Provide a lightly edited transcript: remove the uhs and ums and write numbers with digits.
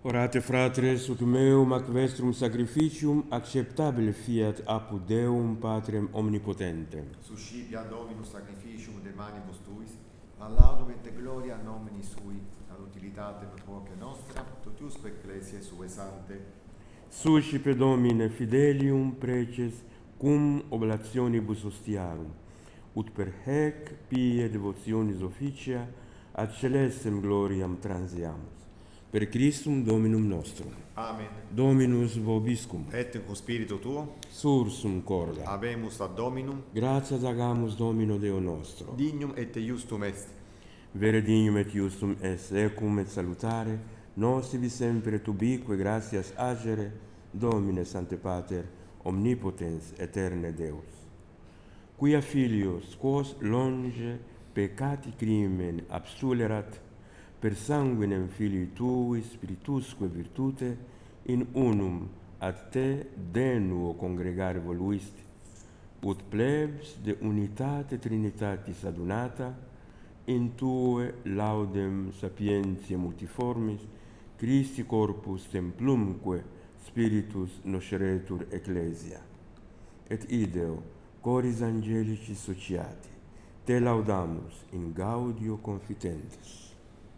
Orate fratres, ut meum ac vestrum sacrificium acceptabile fiat apud Deum Patrem omnipotentem. Suscipia Dominus sacrificium de manibus tuis, ad laudum et gloria nomini sui, ad utilitatem propriae nostra, totiusque ecclesiae sue sante. Suscipe Domine fidelium preces cum oblationibus ostiarum, ut per haec pie devotionis officia ad celestem gloriam transiamus. Per Christum Dominum nostrum. Amen. Dominus vobiscum. Et cum spiritu tuo, Sursum corda. habemus ad Dominum, Gratias agamus Domino Deo nostro. dignum et iustum est. Vere dignum et iustum est, ecum et salutare, nos tibi sempre et ubique gratias agere, Domine Sancte Pater, omnipotens aeterne Deus. Quia filios, quos longe peccati crimen absulerat, per sanguinem Filii Tui, Spiritusque virtute, in unum ad Te denuo congregare voluisti, ut plebs de unitate Trinitatis adunata, in Tue laudem sapientiae multiformis, Christi corpus templumque spiritus nosceretur ecclesia. Et ideo, coris angelici sociati, Te laudamus in gaudio confitentes.